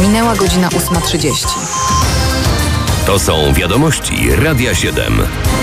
Minęła godzina 8:30. To są wiadomości Radia 7.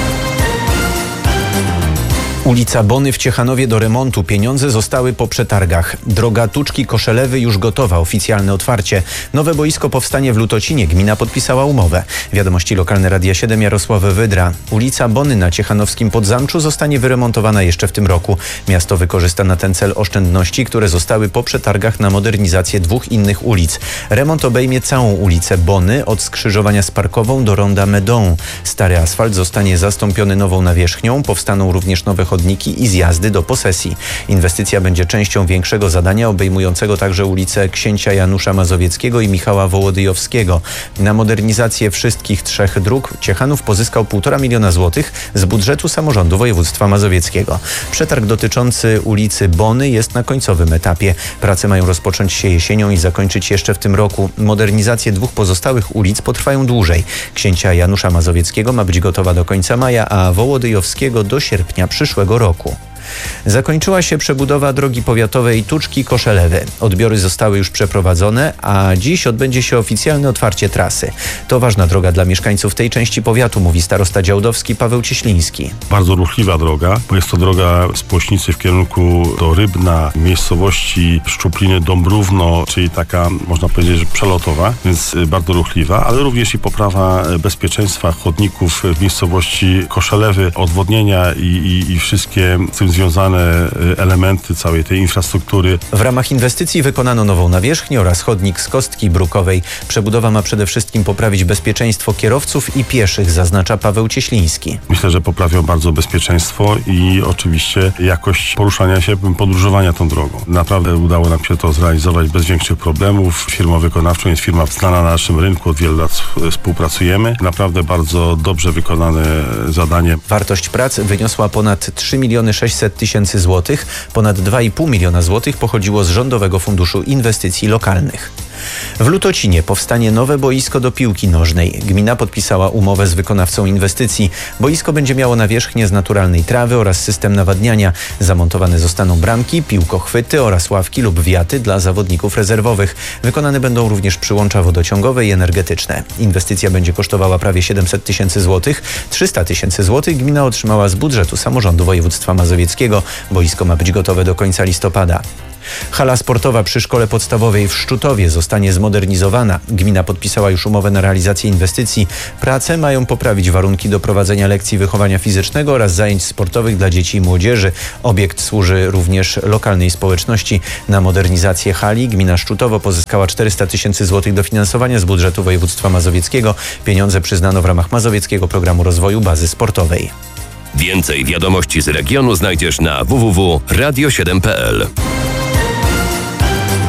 Ulica Bony w Ciechanowie do remontu. Pieniądze zostały po przetargach. Droga Tuczki-Koszelewy już gotowa. Oficjalne otwarcie. Nowe boisko powstanie w Lutocinie. Gmina podpisała umowę. Wiadomości lokalne Radia 7, Jarosław Wydra. Ulica Bony na Ciechanowskim Podzamczu zostanie wyremontowana jeszcze w tym roku. Miasto wykorzysta na ten cel oszczędności, które zostały po przetargach na modernizację 2 innych ulic. Remont obejmie całą ulicę Bony od skrzyżowania z Parkową do ronda Medą. Stary asfalt zostanie zastąpiony nową nawierzchnią. Powstaną również nowe chodniki i zjazdy do posesji. Inwestycja będzie częścią większego zadania obejmującego także ulice Księcia Janusza Mazowieckiego i Michała Wołodyjowskiego. Na modernizację wszystkich 3 dróg Ciechanów pozyskał 1,5 miliona złotych z budżetu samorządu województwa mazowieckiego. Przetarg dotyczący ulicy Bony jest na końcowym etapie. Prace mają rozpocząć się jesienią i zakończyć jeszcze w tym roku. Modernizacje 2 pozostałych ulic potrwają dłużej. Księcia Janusza Mazowieckiego ma być gotowa do końca maja, a Wołodyjowskiego do sierpnia przyszłego roku. Zakończyła się przebudowa drogi powiatowej Tuczki-Koszelewy. Odbiory zostały już przeprowadzone, a dziś odbędzie się oficjalne otwarcie trasy. To ważna droga dla mieszkańców tej części powiatu, mówi starosta działdowski Paweł Cieśliński. Bardzo ruchliwa droga, bo jest to droga z Płośnicy w kierunku do Rybna, miejscowości Szczupliny, Dąbrówno, czyli taka, można powiedzieć, że przelotowa, więc bardzo ruchliwa, ale również i poprawa bezpieczeństwa chodników w miejscowości Koszelewy, odwodnienia i wszystkie z tym związane elementy całej tej infrastruktury. W ramach inwestycji wykonano nową nawierzchnię oraz chodnik z Kostki Brukowej. Przebudowa ma przede wszystkim poprawić bezpieczeństwo kierowców i pieszych, zaznacza Paweł Cieśliński. Myślę, że poprawią bardzo bezpieczeństwo i oczywiście jakość poruszania się, podróżowania tą drogą. Naprawdę udało nam się to zrealizować bez większych problemów. Firmą wykonawczą jest firma znana na naszym rynku, od wielu lat współpracujemy. Naprawdę bardzo dobrze wykonane zadanie. Wartość prac wyniosła ponad 3 600 000 złotych. Ponad 2,5 miliona złotych pochodziło z Rządowego Funduszu Inwestycji Lokalnych. W Lutocinie powstanie nowe boisko do piłki nożnej. Gmina podpisała umowę z wykonawcą inwestycji. Boisko będzie miało nawierzchnię z naturalnej trawy oraz system nawadniania. Zamontowane zostaną bramki, piłkochwyty oraz ławki lub wiaty dla zawodników rezerwowych. Wykonane będą również przyłącza wodociągowe i energetyczne. Inwestycja będzie kosztowała prawie 700 000 złotych. 300 000 złotych gmina otrzymała z budżetu samorządu województwa mazowieckiego. Boisko ma być gotowe do końca listopada. Hala sportowa przy szkole podstawowej w Szczutowie zostanie zmodernizowana. Gmina podpisała już umowę na realizację inwestycji. Prace mają poprawić warunki do prowadzenia lekcji wychowania fizycznego oraz zajęć sportowych dla dzieci i młodzieży. Obiekt służy również lokalnej społeczności. Na modernizację hali gmina Szczutowo pozyskała 400 000 złotych dofinansowania z budżetu województwa mazowieckiego. Pieniądze przyznano w ramach Mazowieckiego Programu Rozwoju Bazy Sportowej. Więcej wiadomości z regionu znajdziesz na www.radio7.pl.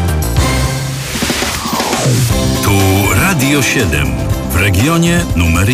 Tu Radio 7 w regionie numer